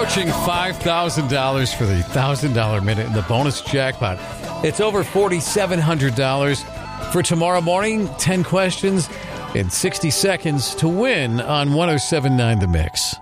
approaching $5,000 for the $1,000 minute in the bonus jackpot. It's over $4,700 for tomorrow morning. 10 questions in 60 seconds to win on 107.9 The Mix.